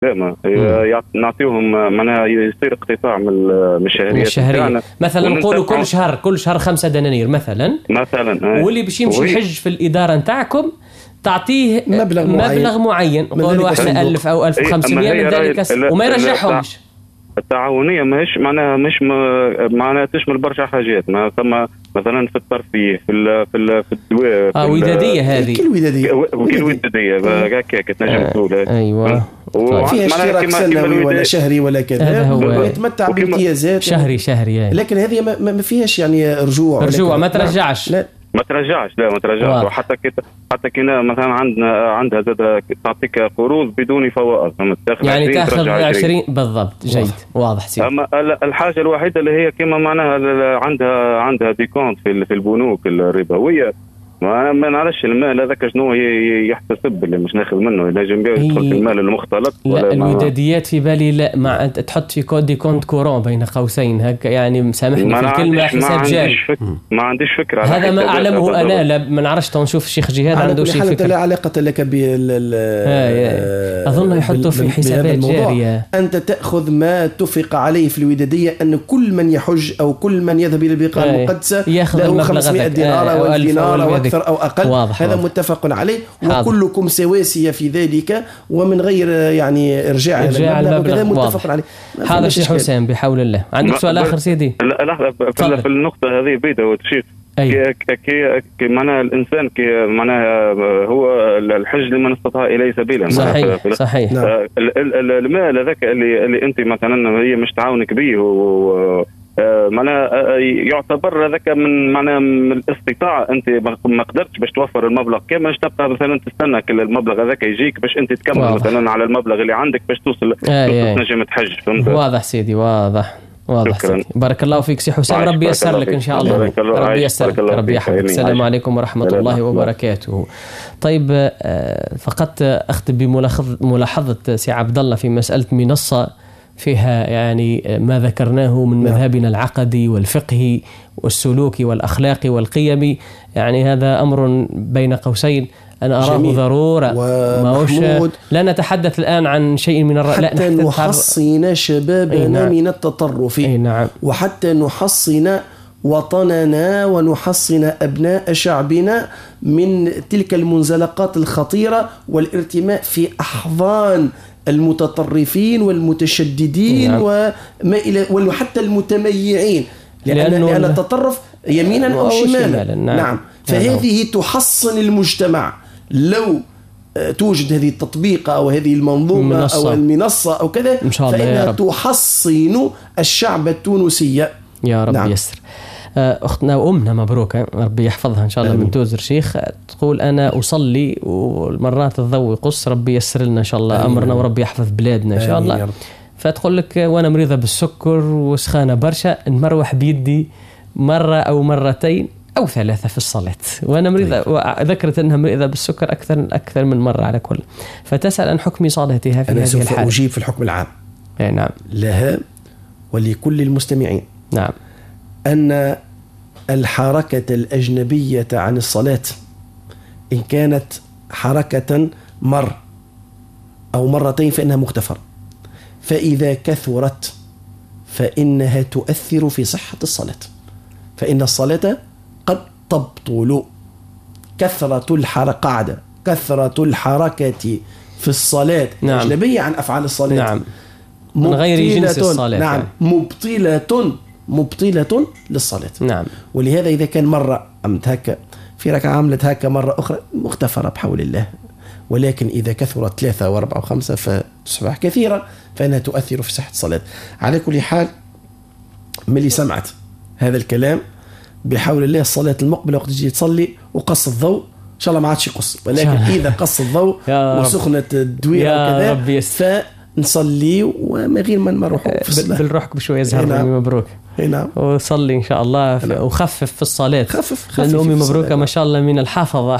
دائما نعطيهم معناها يصير اقتطاع من الشهريات مثلا نقولوا كل شهر 5 دنانير مثلا واللي باش يمشي يحج في الإدارة نتاعكم تعطيه مبلغ معين، نقولوا احنا 1000 أو 1500 من ذلك وما يرجعهمش. التعاونية مش تشمل برشا حاجات، ما ثم مثلا في الترفيه في الدواء ودادية هذه كل ودادية هكاك تنجم تقول. ايوه فيها اشتراك سنوي ولا شهري ولا كذا ويتمتع بامتيازات شهري لكن هذه ما فيهاش يعني رجوع ما ترجعش. ما ترجعش وحتى كنا مثلا عندها زاد تعطيك قروض بدون فوائد، يعني تاخذ 20 بالضبط. جيد واضح سيدي. اما الحاجه الوحيده اللي هي كما معناها عندها ديكونت في البنوك الربويه، ما نعرفش المال هذاك شنو يحتسب اللي مش ناخذ منه، ينجم يدخل في المال المختلط. لا الوداديات في بالي لا ما تحط في كود ديكونت كورون بين قوسين هكا، يعني مسامحني في الكلمه حساب جاري. ما عنديش فكره هذا ما اعلمه انا، لا ما نعرفش نشوف الشيخ جهاد عنده شيء فكره. لا علاقه لك اظن يحطوا في حسابات جاريه. انت تاخذ ما اتفق عليه في الوداديه ان كل من يحج او كل من يذهب الى البقاع المقدسه له 500 دينار او 1000 دينار او أكثر أو أقل. هذا متفق عليه وكلكم سواسية في ذلك ومن غير يعني إرجاع المبلغ. هذا متفق عليه. هذا الشيخ حسين بحول الله. عندك سؤال آخر سيدي؟ لا في النقطة هذه بيدا وتشيخ كي معناها الإنسان كي معناها هو الحج لمن استطاع إليه سبيلا. صحيح. المال هذاك اللي أنت مثلا هي مش تعاونك به معناها يعتبر هذاك من الاستطاعة. انت ما قدرتش باش توفر المبلغ كما تبقى مثلا تستنى كل المبلغ هذاك يجيك باش انت تكمل مثلا على المبلغ اللي عندك باش توصل تنجم تحج. فهمت؟ واضح سيدي واضح سيدي. بارك الله فيك سي حسام، ربي ييسر لك ان شاء الله. ربي ييسر، ربي يحفظك. السلام عليكم ورحمة الله وبركاته. طيب فقط اختم بملاحظة سي عبد الله في مسألة منصة فيها يعني ما ذكرناه من مذهبنا العقدي والفقهي والسلوكي والأخلاقي والقيمي، يعني هذا أمر بين قوسين أنا أراه ضرورة. ومحمود لا نتحدث الآن عن شيء من حتى نحصن شبابنا من التطرف. وحتى نحصن وطننا ونحصن أبناء شعبنا من تلك المنزلقات الخطيرة والارتماء في أحضان المتطرفين والمتشددين وما إلى وحتى المتميعين، لأن التطرف يمينا أو شمالا. نعم. فهذه تحصن المجتمع. لو توجد هذه التطبيقة أو هذه المنظومة أو المنصة أو كذا فإنها تحصن الشعب التونسي. يا رب يسر. أختنا وأمنا مبروكة ربي يحفظها إن شاء الله من توزر شيخ، تقول أنا أصلي والمرات الضوء يقص، ربي يسر لنا إن شاء الله أمرنا وربي يحفظ بلادنا إن شاء الله. فتقول لك وأنا مريضة بالسكر وسخانة برشا، نمروح بيدي مرة أو مرتين أو 3 في الصلاة وأنا مريضة. وذكرت أنها مريضة بالسكر أكثر من مرة على كل. فتسأل عن حكم صلاتها في هذه الحالة. أنا سوف أجيب في الحكم العام. نعم. لها ولكل المستمعين. نعم. أن الحركة الأجنبية عن الصلاة إن كانت حركة مر أو مرتين فإنها مغتفر، فإذا كثرت فإنها تؤثر في صحة الصلاة، فإن الصلاة قد تبطل. كثرة الحركة في الصلاة الأجنبية عن أفعال الصلاة. نعم. من غير جنس الصلاة. نعم. مبطلة للصلاة. نعم. ولهذا إذا كان مرة عملت هكا في ركعة عملت هكا مرة أخرى مغتفرة بحول الله. ولكن إذا كثرت 3 و4 و5 فتصبح كثيرة فإنها تؤثر في صحة الصلاة. على كل حال ملي سمعت هذا الكلام بحول الله الصلاة المقبلة وقت تجي تصلي وقص الضوء إن شاء الله ما عادش يقص، ولكن إذا قص الضوء وسخنة الدويرة وكذا نصلي وما غير من نروحوا في الصلاة بالروحك بشوية زهر. أمي مبروك. نعم. وصلي إن شاء الله وخفف في الصلاة. خفف لأن أمي مبروكة ما شاء الله من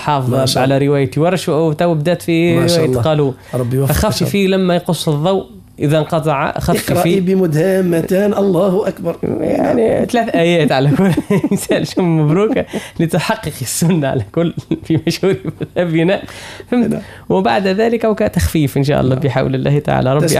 حافظة على رواية ورش وتو بدأت في رواية قالوا فخفي فيه لما يقص الضوء إذا انقطع خففي اقرأي بمدهامتان الله أكبر، يعني 3 آيات على كل إنسان. شم مبروكة لتحقق السنة على كل في مشهور مذهبنا. وبعد ذلك وكتخفيف إن شاء الله بحول الله تعالى. ربي